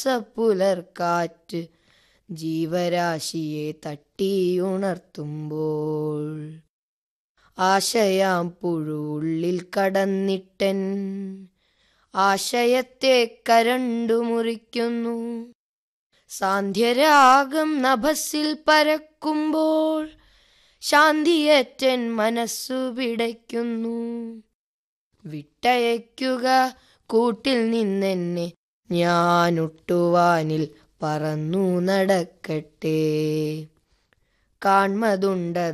പുലർക്കാറ്റ് ജീവരാശിയെ തട്ടിയുണർത്തുമ്പോൾ ആശയാം പുഴുവുള്ളിൽ കടന്നിട്ടൻ ആശയത്തെ കരണ്ടു മുറിക്കുന്നു. സാന്ധ്യരാഗം നഭസിൽ പരക്കുമ്പോൾ ശാന്തിയറ്റൻ മനസ്സു പിടയ്ക്കുന്നു. വിട്ടയയ്ക്കുക കൂട്ടിൽ നിന്നെന്നെ, ഞാനൊട്ടുവാനിൽ പറന്നു നടക്കട്ടെ. കാൺമതുണ്ട